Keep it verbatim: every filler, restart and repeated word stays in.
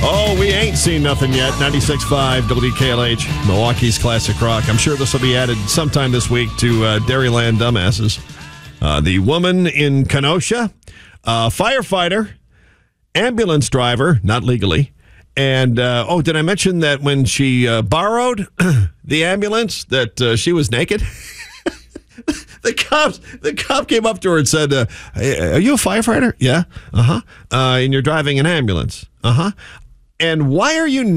Oh, we ain't seen nothing yet. ninety-six point five W K L H, Milwaukee's Classic Rock. I'm sure this will be added sometime this week to uh, Dairyland Dumbasses. Uh, the woman in Kenosha, uh, firefighter, ambulance driver, not legally. And, uh, oh, did I mention that when she uh, borrowed the ambulance that uh, she was naked? The cops, the cop came up to her and said, uh, hey, are you a firefighter? Yeah. Uh-huh. Uh, and you're driving an ambulance. Uh-huh. And why are you